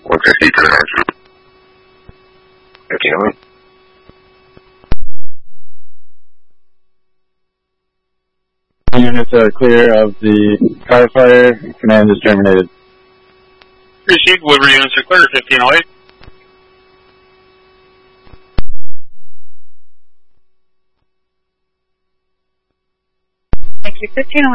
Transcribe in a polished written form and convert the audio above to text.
150 command. 1508. Units are clear of the firefighter. Command is terminated. Received. Woodward units are clear. 1508. Thank you. 1508.